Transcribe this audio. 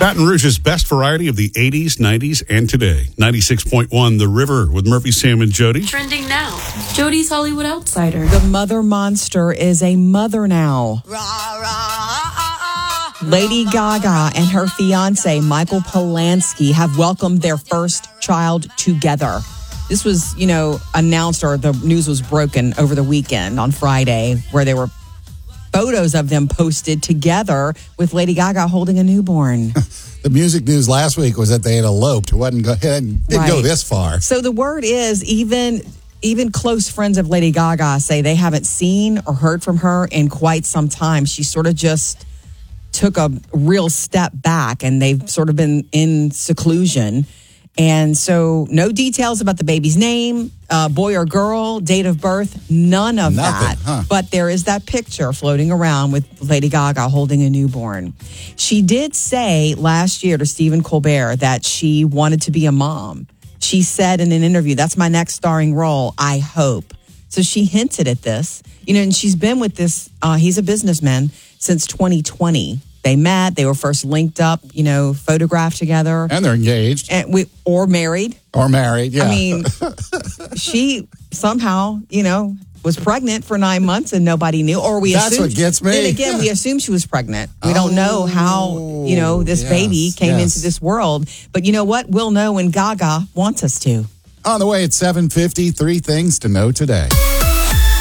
Baton Rouge's best variety of the 80s, 90s, and today. 96.1 The River with Murphy, Sam, and Jody. Trending now. Jody's Hollywood Outsider. The mother monster is a mother now. Lady Gaga and her fiancé, Michael Polanski, have welcomed their first child together. This was, announced, or the news was broken over the weekend on Friday, where there were photos of them posted together with Lady Gaga holding a newborn. The music news last week was that they had eloped. Didn't go this far. So the word is even close friends of Lady Gaga say they haven't seen or heard from her in quite some time. She sort of just took a real step back, and they've sort of been in seclusion. And so no details about the baby's name, boy or girl, date of birth, none of that. Huh. But there is that picture floating around with Lady Gaga holding a newborn. She did say last year to Stephen Colbert that she wanted to be a mom. She said in an interview, "That's my next starring role, I hope." So she hinted at this, and she's been with this, he's a businessman, since 2020. They met, they were first linked up, photographed together. And they're engaged. Or married. Or married, yeah. I mean, she somehow, was pregnant for 9 months and nobody knew. Or That's what gets me. Then again, we assume she was pregnant. We don't know how, this baby came into this world. But you know what? We'll know when Gaga wants us to. On the way at 7:50, 3 things to know today.